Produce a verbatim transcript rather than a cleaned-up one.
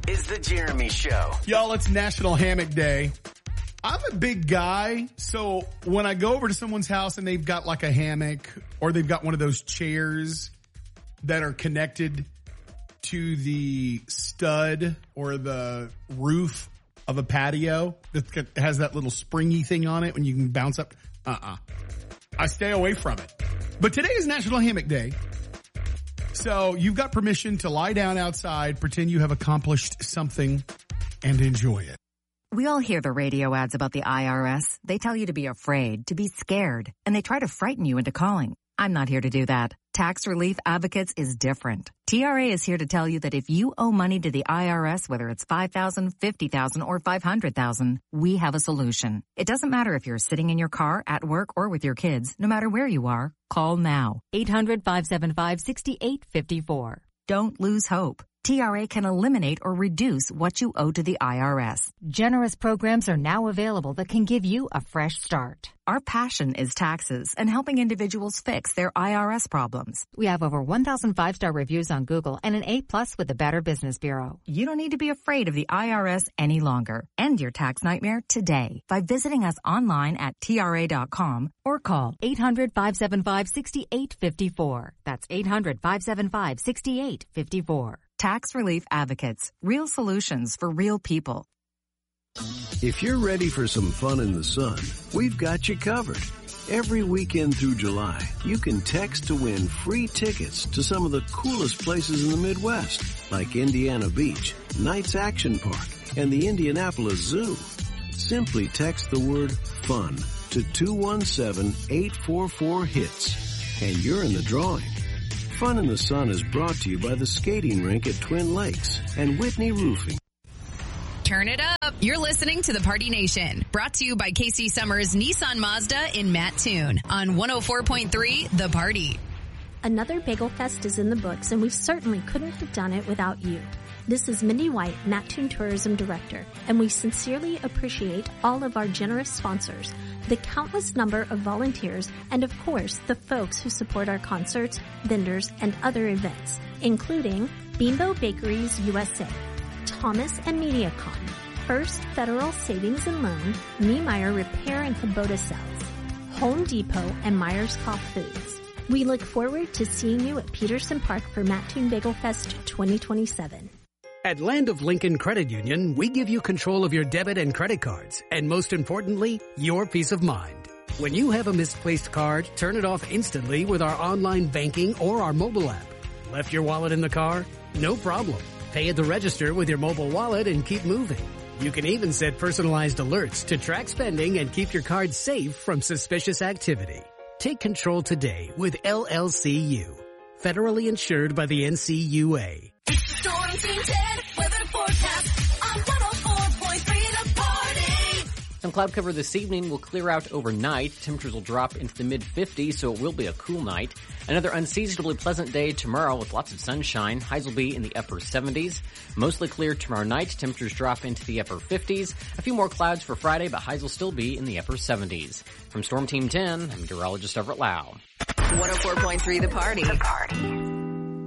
is The Jeremy Show. Y'all, it's National Hammock Day. I'm a big guy, so when I go over to someone's house and they've got like a hammock or they've got one of those chairs that are connected to the stud or the roof of a patio that has that little springy thing on it when you can bounce up. Uh-uh. I stay away from it. But today is National Hammock Day. So you've got permission to lie down outside, pretend you have accomplished something, and enjoy it. We all hear the radio ads about the I R S. They tell you to be afraid, to be scared, and they try to frighten you into calling. I'm not here to do that. Tax Relief Advocates is different. T R A is here to tell you that if you owe money to the I R S, whether it's five thousand dollars, fifty thousand dollars, or five hundred thousand dollars, we have a solution. It doesn't matter if you're sitting in your car, at work, or with your kids. No matter where you are, call now. eight hundred, five seven five, six eight five four. Don't lose hope. T R A can eliminate or reduce what you owe to the I R S. Generous programs are now available that can give you a fresh start. Our passion is taxes and helping individuals fix their I R S problems. We have over one thousand five-star reviews on Google and an A plus with the Better Business Bureau. You don't need to be afraid of the I R S any longer. End your tax nightmare today by visiting us online at T R A dot com or call eight hundred, five seven five, six eight five four. That's eight hundred, five seven five, six eight five four. Tax Relief Advocates. Real solutions for real people. If you're ready for some fun in the sun, we've got you covered. Every weekend through July, you can text to win free tickets to some of the coolest places in the Midwest, like Indiana Beach, Knights Action Park, and the Indianapolis Zoo. Simply text the word FUN to two one seven, eight four four, HITS, and you're in the drawing. Fun in the Sun is brought to you by the skating rink at Twin Lakes and Whitney Roofing. Turn it up. You're listening to The Party Nation, brought to you by Casey Summers Nissan Mazda in Mattoon on one oh four point three The Party. Another Bagel Fest is in the books, and we certainly couldn't have done it without you. This is Mindy White, Mattoon Tourism Director, and we sincerely appreciate all of our generous sponsors, the countless number of volunteers, and of course, the folks who support our concerts, vendors, and other events, including Bimbo Bakeries U S A, Thomas and MediaCom, First Federal Savings and Loan, Niemeyer Repair and Kubota Cells, Home Depot, and Myers-Koff Foods. We look forward to seeing you at Peterson Park for Mattoon Bagel Fest twenty twenty-seven. At Land of Lincoln Credit Union, we give you control of your debit and credit cards, and most importantly, your peace of mind. When you have a misplaced card, turn it off instantly with our online banking or our mobile app. Left your wallet in the car? No problem. Pay at the register with your mobile wallet and keep moving. You can even set personalized alerts to track spending and keep your card safe from suspicious activity. Take control today with L L C U. Federally insured by the N C U A. Storm Team ten, weather forecast on one oh four point three The Party. Some cloud cover this evening will clear out overnight. Temperatures will drop into the mid fifties, so it will be a cool night. Another unseasonably pleasant day tomorrow with lots of sunshine. Highs will be in the upper seventies. Mostly clear tomorrow night. Temperatures drop into the upper fifties. A few more clouds for Friday, but highs will still be in the upper seventies. From Storm Team ten, I'm meteorologist Everett Lau. one oh four point three The Party. The Party.